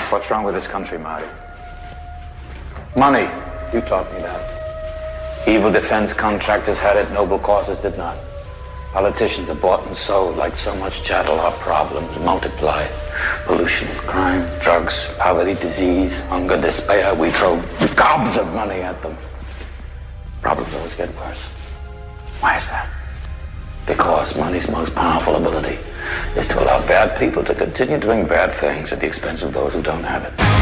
What's wrong with this country, Marty? Money. You taught me that. Evil defense contractors had it, noble causes did not. Politicians are bought and sold like so much chattel. Our problems multiply. Pollution, crime, drugs, poverty, disease, hunger, despair. We throw gobs of money at them. Problems always get worse. Why is that? Because money's most powerful ability is to allow bad people to continue doing bad things at the expense of those who don't have it.